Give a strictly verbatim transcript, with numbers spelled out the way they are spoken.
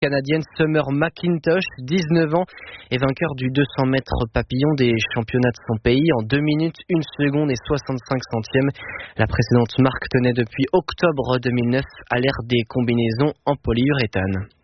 canadienne Summer McIntosh, dix-neuf ans, est vainqueur du deux cents mètres papillon des championnats de son pays en deux minutes, une seconde et soixante-cinq centièmes. La précédente marque tenait depuis octobre deux mille neuf à l'ère des combinaisons en polyuréthane.